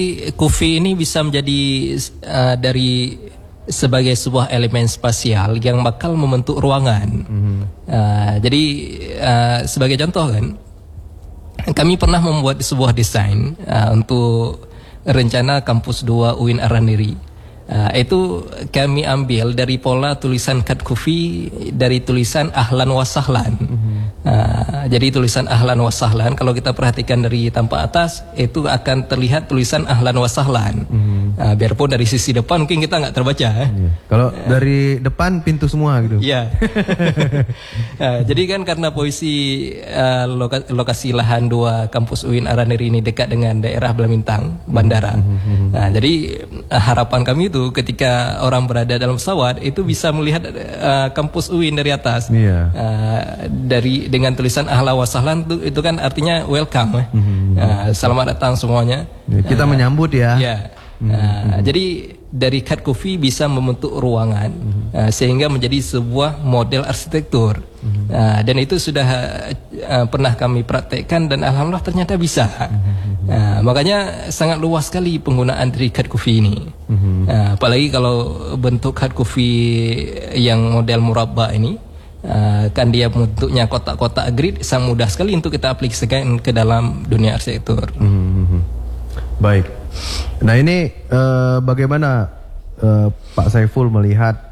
Kufi ini bisa menjadi dari sebagai sebuah elemen spasial yang bakal membentuk ruangan. Jadi sebagai contoh kan, kami pernah membuat sebuah desain untuk rencana kampus 2 UIN Araniri. Itu kami ambil dari pola tulisan Khat Kufi dari tulisan ahlan wa sahlan. Jadi tulisan ahlan wa sahlan, kalau kita perhatikan dari tampak atas itu akan terlihat tulisan ahlan wa sahlan. Biarpun dari sisi depan mungkin kita nggak terbaca. Kalau dari depan pintu semua gitu. Iya. Jadi kan karena posisi lokasi lahan 2 kampus UIN Araniri ini dekat dengan daerah Belamintang, bandara. Jadi harapan kami itu ketika orang berada dalam pesawat itu bisa melihat kampus UIN dari atas. Dengan tulisan ahlan wa sahlan itu kan artinya welcome. Selamat datang semuanya. Kita menyambut ya. Jadi dari Khat Kufi bisa membentuk ruangan sehingga menjadi sebuah model arsitektur. Dan itu sudah pernah kami praktekkan dan alhamdulillah ternyata bisa. Makanya sangat luas sekali penggunaan dari Khat Kufi ini. Apalagi kalau bentuk Khat Kufi yang model murabba ini, kan dia bentuknya kotak-kotak grid, sangat mudah sekali untuk kita aplikasikan ke dalam dunia arsitektur. Baik. Nah ini bagaimana Pak Saiful melihat